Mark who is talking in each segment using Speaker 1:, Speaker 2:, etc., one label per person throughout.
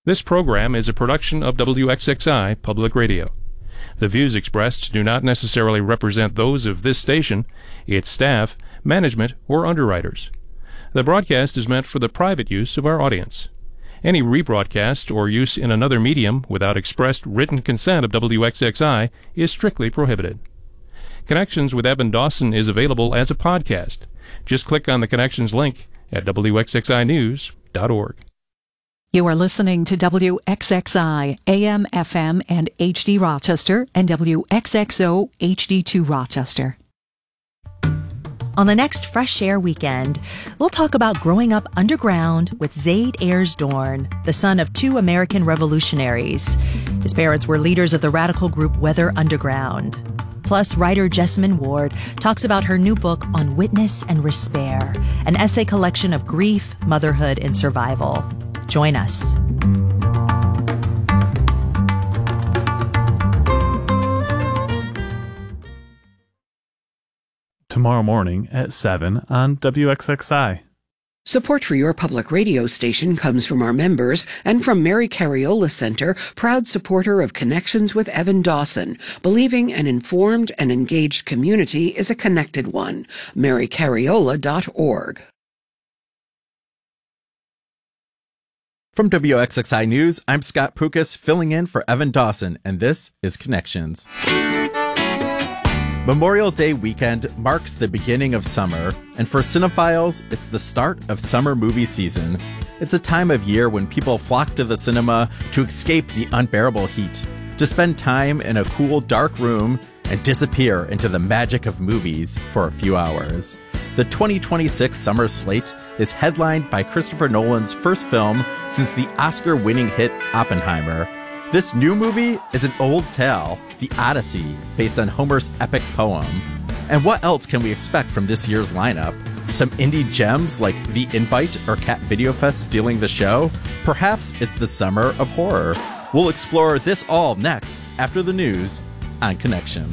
Speaker 1: This program is a production of WXXI Public Radio. The views expressed do not necessarily represent those of this station, its staff, management, or underwriters. The broadcast is meant for the private use of our audience. Any rebroadcast or use in another medium without expressed written consent of WXXI is strictly prohibited. Connections with Evan Dawson is available as a podcast. Just click on the Connections link at WXXInews.org.
Speaker 2: You are listening to WXXI, AM, FM, and HD Rochester, and WXXO HD2 Rochester.
Speaker 3: On the next Fresh Air Weekend, we'll talk about growing up underground with Zaid Ayers Dorn, the son of two American revolutionaries. His parents were leaders of the radical group Weather Underground. Plus, writer Jessamine Ward talks about her new book On Witness and Respair, an essay collection of grief, motherhood, and survival. Join us.
Speaker 4: Tomorrow morning at 7 on WXXI.
Speaker 5: Support for your public radio station comes from our members and from Mary Cariola Center, proud supporter of Connections with Evan Dawson, believing an informed and engaged community is a connected one. MaryCariola.org.
Speaker 6: From WXXI News, I'm Scott Pukas, filling in for Evan Dawson, and this is Connections. Memorial Day weekend marks the beginning of summer, and for cinephiles, it's the start of summer movie season. It's a time of year when people flock to the cinema to escape the unbearable heat, to spend time in a cool, dark room, and disappear into the magic of movies for a few hours. The 2026 summer slate is headlined by Christopher Nolan's first film since the Oscar-winning hit Oppenheimer. This new movie is an old tale, The Odyssey, based on Homer's epic poem. And what else can we expect from this year's lineup? Some indie gems like The Invite or Cat Video Fest stealing the show? Perhaps it's the summer of horror. We'll explore this all next after the news on Connections.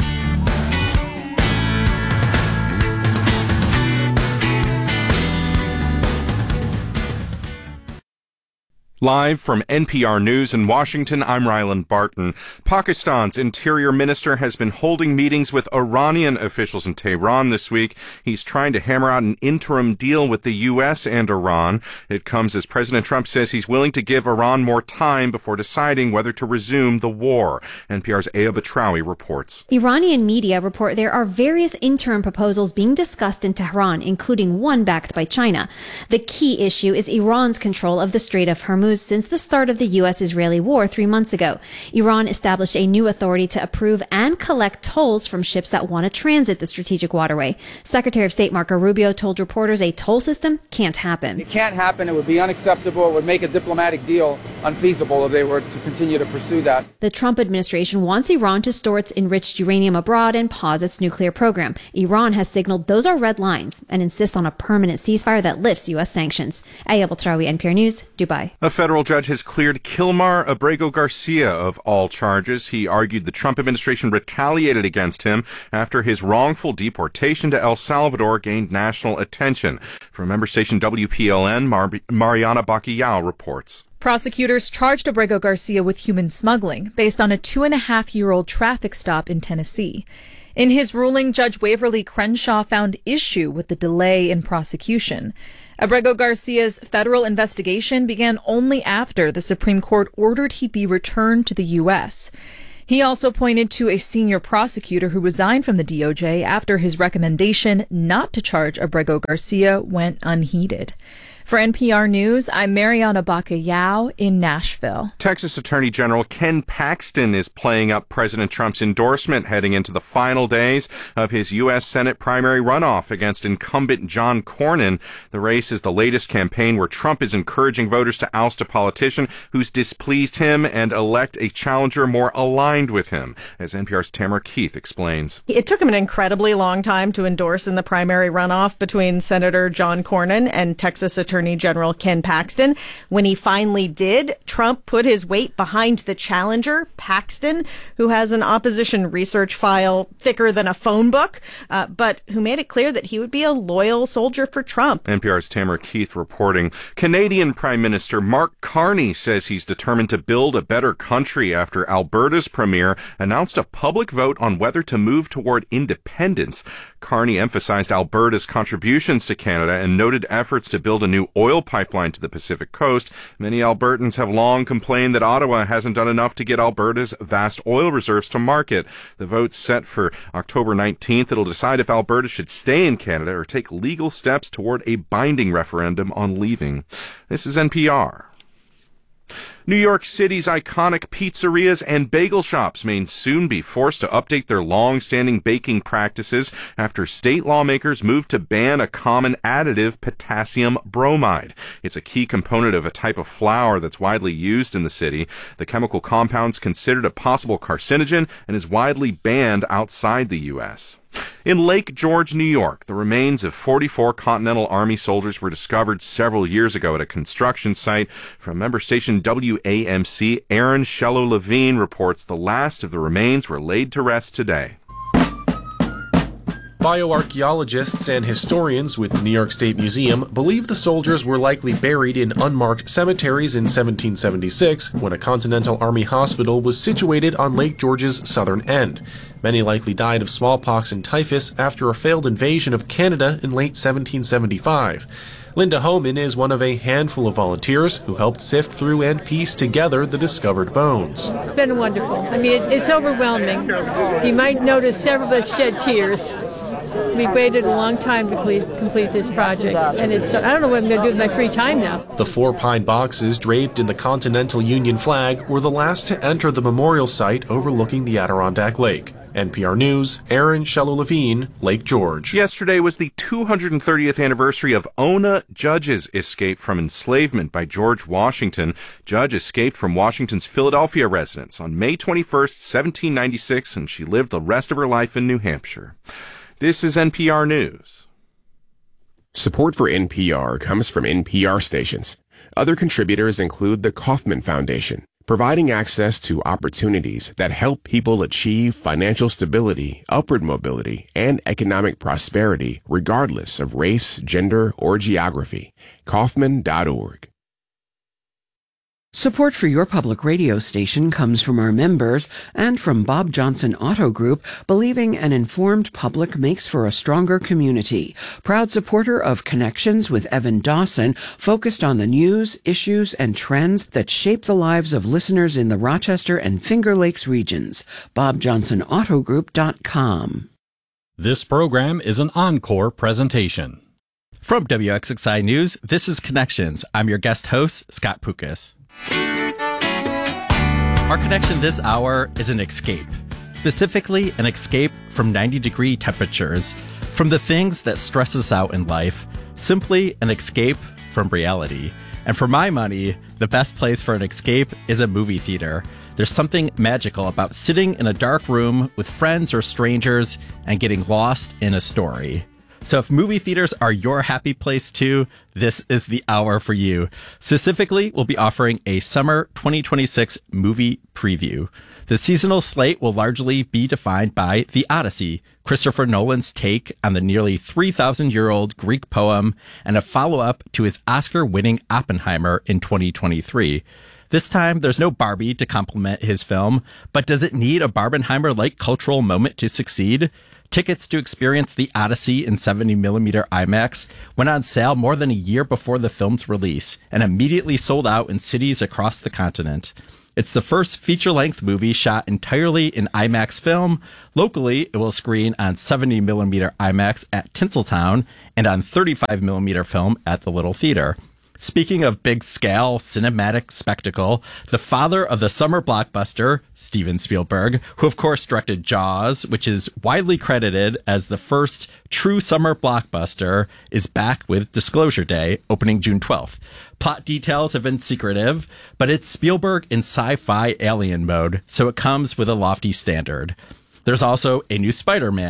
Speaker 7: Live from NPR News in Washington, I'm Ryland Barton. Pakistan's interior minister has been holding meetings with Iranian officials in Tehran this week. He's trying to hammer out an interim deal with the U.S. and Iran. It comes as President Trump says he's willing to give Iran more time before deciding whether to resume the war. NPR's Aya Batrawi reports.
Speaker 8: Iranian media report there are various interim proposals being discussed in Tehran, including one backed by China. The key issue is Iran's control of the Strait of Hormuz since the start of the U.S.-Israeli war 3 months ago. Iran established a new authority to approve and collect tolls from ships that want to transit the strategic waterway. Secretary of State Marco Rubio told reporters a toll system can't happen.
Speaker 9: It can't happen. It would be unacceptable. It would make a diplomatic deal unfeasible if they were to continue to pursue that.
Speaker 8: The Trump administration wants Iran to store its enriched uranium abroad and pause its nuclear program. Iran has signaled those are red lines and insists on a permanent ceasefire that lifts U.S. sanctions. Aya Batrawi, NPR News, Dubai.
Speaker 7: A federal judge has cleared Kilmar Abrego Garcia of all charges. He argued the Trump administration retaliated against him after his wrongful deportation to El Salvador gained national attention. From member station WPLN, Mariana Bacallao reports.
Speaker 10: Prosecutors charged Abrego Garcia with human smuggling based on a 2.5-year-old traffic stop in Tennessee. In his ruling, Judge Waverly Crenshaw found issue with the delay in prosecution. Abrego Garcia's federal investigation began only after the Supreme Court ordered he be returned to the U.S. He also pointed to a senior prosecutor who resigned from the DOJ after his recommendation not to charge Abrego Garcia went unheeded. For NPR News, I'm Mariana Bacallao in Nashville.
Speaker 7: Texas Attorney General Ken Paxton is playing up President Trump's endorsement heading into the final days of his U.S. Senate primary runoff against incumbent John Cornyn. The race is the latest campaign where Trump is encouraging voters to oust a politician who's displeased him and elect a challenger more aligned with him, as NPR's Tamara Keith explains.
Speaker 11: It took him an incredibly long time to endorse in the primary runoff between Senator John Cornyn and Texas Attorney Attorney General Ken Paxton. When he finally did, Trump put his weight behind the challenger, Paxton, who has an opposition research file thicker than a phone book, but who made it clear that he would be a loyal soldier for Trump.
Speaker 7: NPR's Tamara Keith reporting. Canadian Prime Minister Mark Carney says he's determined to build a better country after Alberta's premier announced a public vote on whether to move toward independence. Carney emphasized Alberta's contributions to Canada and noted efforts to build a new oil pipeline to the Pacific coast. Many Albertans have long complained that Ottawa hasn't done enough to get Alberta's vast oil reserves to market. The vote's set for October 19th. It'll decide if Alberta should stay in Canada or take legal steps toward a binding referendum on leaving. This is NPR. New York City's iconic pizzerias and bagel shops may soon be forced to update their long-standing baking practices after state lawmakers moved to ban a common additive, potassium bromide. It's a key component of a type of flour that's widely used in the city. The chemical compound's considered a possible carcinogen and is widely banned outside the U.S. In Lake George, New York, the remains of 44 Continental Army soldiers were discovered several years ago at a construction site. From member station WAMC, Aaron Shello-Levine reports the last of the remains were laid to rest today.
Speaker 12: Bioarchaeologists and historians with the New York State Museum believe the soldiers were likely buried in unmarked cemeteries in 1776 when a Continental Army hospital was situated on Lake George's southern end. Many likely died of smallpox and typhus after a failed invasion of Canada in late 1775. Linda Homan is one of a handful of volunteers who helped sift through and piece together the discovered bones.
Speaker 13: It's been wonderful. I mean, it's overwhelming. You might notice several of us shed tears. We waited a long time to complete this project, and I don't know what I'm going to do with my free time now.
Speaker 12: The 4 pine boxes draped in the Continental Union flag were the last to enter the memorial site overlooking the Adirondack Lake. NPR News, Aaron Shello-Levine, Lake George.
Speaker 7: Yesterday was the 230th anniversary of Ona Judge's escape from enslavement by George Washington. Judge escaped from Washington's Philadelphia residence on May 21st, 1796, and she lived the rest of her life in New Hampshire. This is NPR News.
Speaker 14: Support for NPR comes from NPR stations. Other contributors include the Kauffman Foundation, providing access to opportunities that help people achieve financial stability, upward mobility, and economic prosperity regardless of race, gender, or geography. Kauffman.org.
Speaker 5: Support for your public radio station comes from our members and from Bob Johnson Auto Group, believing an informed public makes for a stronger community. Proud supporter of Connections with Evan Dawson, focused on the news, issues, and trends that shape the lives of listeners in the Rochester and Finger Lakes regions. BobJohnsonAutoGroup.com.
Speaker 15: This program is an encore presentation.
Speaker 6: From WXXI News, this is Connections. I'm your guest host, Scott Pukas. Our connection this hour is an escape, specifically an escape from 90-degree temperatures, from the things that stress us out in life, simply an escape from reality. And for my money, the best place for an escape is a movie theater. There's something magical about sitting in a dark room with friends or strangers and getting lost in a story. So if movie theaters are your happy place too, this is the hour for you. Specifically, we'll be offering a summer 2026 movie preview. The seasonal slate will largely be defined by The Odyssey, Christopher Nolan's take on the nearly 3,000-year-old Greek poem, and a follow-up to his Oscar-winning Oppenheimer in 2023. This time, there's no Barbie to complement his film, but does it need a Barbenheimer-like cultural moment to succeed? Tickets to experience The Odyssey in 70mm IMAX went on sale more than a year before the film's release and immediately sold out in cities across the continent. It's the first feature-length movie shot entirely in IMAX film. Locally, it will screen on 70mm IMAX at Tinseltown and on 35mm film at the Little Theater. Speaking of big-scale cinematic spectacle, the father of the summer blockbuster, Steven Spielberg, who of course directed Jaws, which is widely credited as the first true summer blockbuster, is back with Disclosure Day, opening June 12th. Plot details have been secretive, but it's Spielberg in sci-fi alien mode, so it comes with a lofty standard. There's also a new Spider-Man,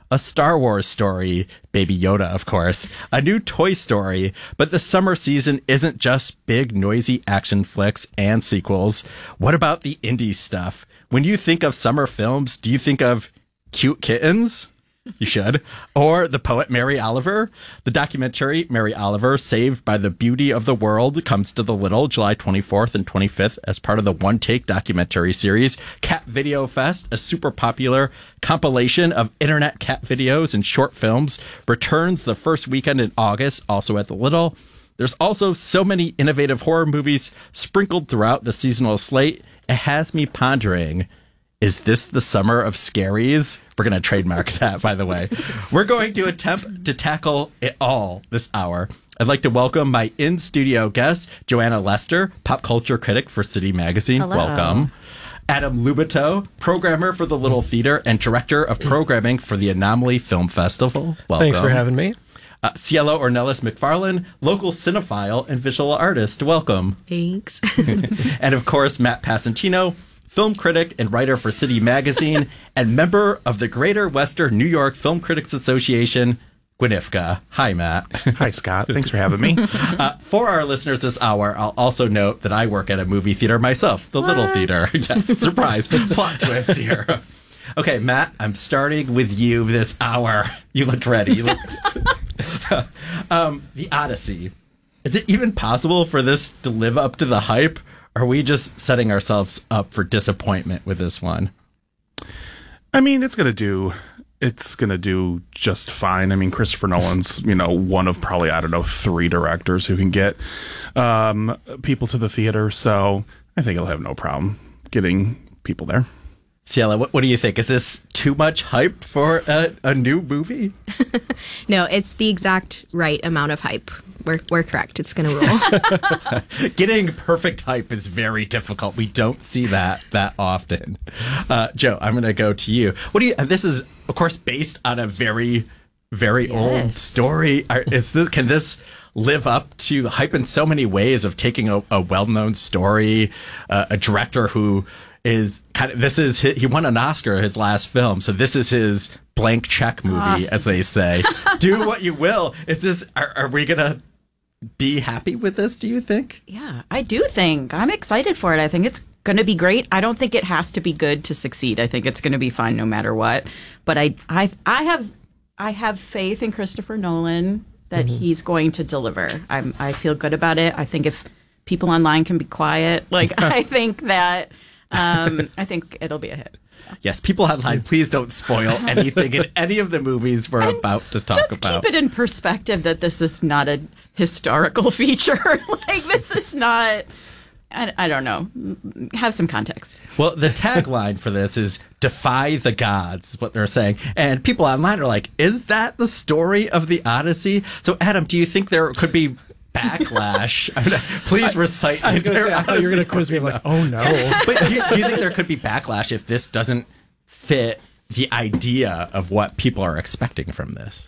Speaker 6: a Star Wars story, Baby Yoda, of course, a new Toy Story, but the summer season isn't just big, noisy action flicks and sequels. What about the indie stuff? When you think of summer films, do you think of cute kittens? You should. Or The Poet Mary Oliver. The documentary Mary Oliver, Saved by the Beauty of the World, comes to the Little July 24th and 25th as part of the One Take documentary series. Cat Video Fest, a super popular compilation of internet cat videos and short films, returns the first weekend in August, also at the Little. There's also so many innovative horror movies sprinkled throughout the seasonal slate. It has me pondering, is this the summer of scaries? We're going to trademark that, by the way. We're going to attempt to tackle it all this hour. I'd like to welcome my in-studio guest, Joanna Lester, pop culture critic for City Magazine.
Speaker 16: Hello.
Speaker 6: Welcome. Adam Lubito, programmer for the Little Theater and director of programming for the Anomaly Film Festival. Welcome.
Speaker 16: Thanks for having me.
Speaker 6: Cielo Ornelas McFarlane, local cinephile and visual artist. Welcome.
Speaker 17: Thanks.
Speaker 6: And of course, Matt Passantino, film critic and writer for City Magazine, and member of the Greater Western New York Film Critics Association, Gwynifka. Hi, Matt.
Speaker 16: Hi, Scott. Thanks for having me.
Speaker 6: For our listeners this hour, I'll also note that I work at a movie theater myself, the Little Theater. Yes, surprise. Plot twist here. Okay, Matt, I'm starting with you this hour. You looked ready. You looked... The Odyssey. Is it even possible for this to live up to the hype? Are we just setting ourselves up for disappointment with this one?
Speaker 16: I mean, it's gonna do just fine. I mean, Christopher Nolan's, one of probably, 3 directors who can get people to the theater. So I think it'll have no problem getting people there.
Speaker 6: Ciela, what do you think? Is this too much hype for a new movie?
Speaker 17: No, it's the exact right amount of hype. We're correct. It's going to roll.
Speaker 6: Getting perfect hype is very difficult. We don't see that often. Joe, I'm going to go to you. This is, of course, based on a very, very old story. Can this live up to the hype in so many ways of taking a well-known story, a director who is he won an Oscar his last film, so this is his blank check movie, as they say. Do what you will. It's just, are we gonna be happy with this, do you think?
Speaker 18: Yeah, I do think. I'm excited for it. I think it's gonna be great. I don't think it has to be good to succeed. I think it's gonna be fine no matter what. But I have faith in Christopher Nolan that he's going to deliver. I feel good about it. I think if people online can be quiet, I think that I think it'll be a hit.
Speaker 6: Yes, people online, please don't spoil anything in any of the movies we're about to talk about.
Speaker 18: Just keep it in perspective that this is not a historical feature. This is not, I don't know, have some context.
Speaker 6: Well, the tagline for this is "Defy the Gods," is what they're saying. And people online are like, is that the story of the Odyssey? So, Adam, do you think there could be backlash? Please recite.
Speaker 16: I was going to say, I thought you were going to quiz me. I'm like, oh no.
Speaker 6: But do you think there could be backlash if this doesn't fit the idea of what people are expecting from this?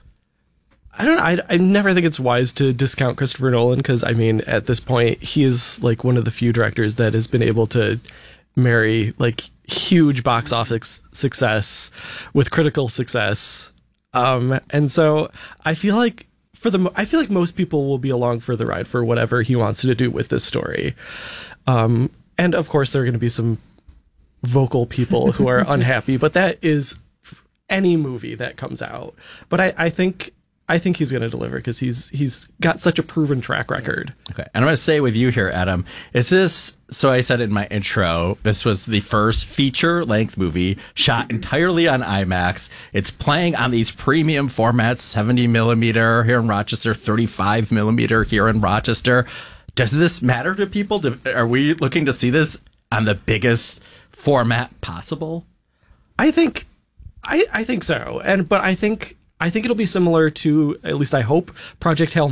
Speaker 19: I don't know. I never think it's wise to discount Christopher Nolan because, I mean, at this point, he is one of the few directors that has been able to marry huge box office success with critical success. And so I feel like most people will be along for the ride for whatever he wants to do with this story. And of course, there are going to be some vocal people who are unhappy, but that is any movie that comes out. But I think he's going to deliver because he's got such a proven track record.
Speaker 6: Okay. And I'm going to say with you here, Adam, is this, so I said in my intro, this was the first feature-length movie shot entirely on IMAX. It's playing on these premium formats, 70 millimeter here in Rochester, 35 millimeter here in Rochester. Does this matter to people? Are we looking to see this on the biggest format possible?
Speaker 19: I think so. But I think it'll be similar to, at least I hope, Project Hail